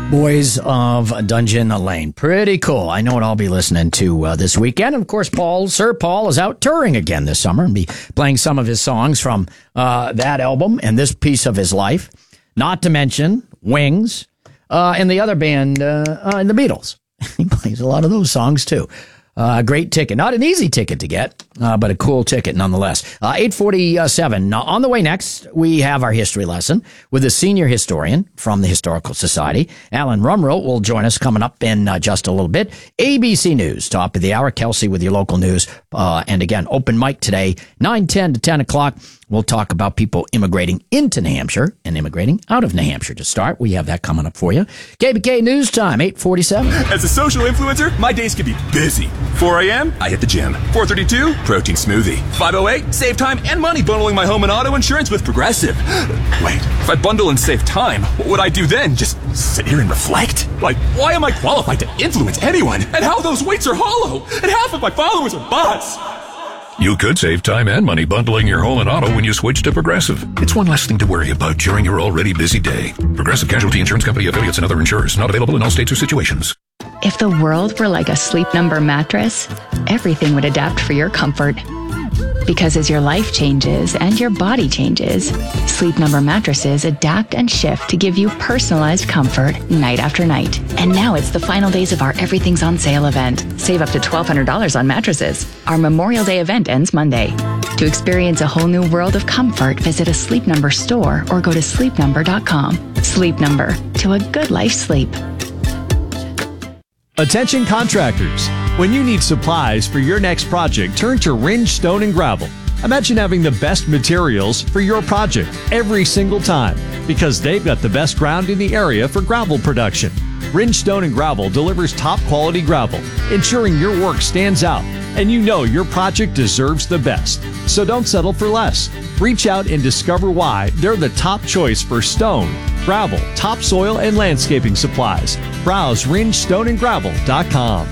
Boys of Dungeon Lane. Pretty cool. I know what I'll be listening to this weekend. And of course, Sir Paul is out touring again this summer and be playing some of his songs from that album and this piece of his life. Not to mention Wings and the other band and the Beatles. He plays a lot of those songs too. Great ticket. Not an easy ticket to get, but a cool ticket nonetheless. 8:47. On the way next, we have our history lesson with a senior historian from the Historical Society. Alan Rumrell will join us coming up in just a little bit. ABC News, top of the hour. Kelsey with your local news. And again, open mic today, 9:10 to 10 o'clock. We'll talk about people immigrating into New Hampshire and immigrating out of New Hampshire to start. We have that coming up for you. KBK News Time, 8:47. As a social influencer, my days can be busy. 4 a.m., I hit the gym. 4:32, protein smoothie. 5:08, save time and money bundling my home and auto insurance with Progressive. Wait, if I bundle and save time, what would I do then? Just sit here and reflect? Like, why am I qualified to influence anyone? And how those weights are hollow? And half of my followers are bots. You could save time and money bundling your home and auto when you switch to Progressive. It's one less thing to worry about during your already busy day. Progressive Casualty Insurance Company, affiliates, and other insurers. Not available in all states or situations. If the world were like a Sleep Number mattress, everything would adapt for your comfort. Because as your life changes and your body changes, Sleep Number mattresses adapt and shift to give you personalized comfort night after night. And now it's the final days of our Everything's on Sale event. Save up to $1,200 on mattresses. Our Memorial Day event ends Monday. To experience a whole new world of comfort, visit a Sleep Number store or go to sleepnumber.com. Sleep Number, to a good life sleep. Attention contractors. When you need supplies for your next project, turn to Ringe Stone and Gravel. Imagine having the best materials for your project every single time because they've got the best ground in the area for gravel production. Ringe Stone and Gravel delivers top quality gravel, ensuring your work stands out and you know your project deserves the best. So don't settle for less. Reach out and discover why they're the top choice for stone, gravel, topsoil, and landscaping supplies. Browse ringestoneandgravel.com.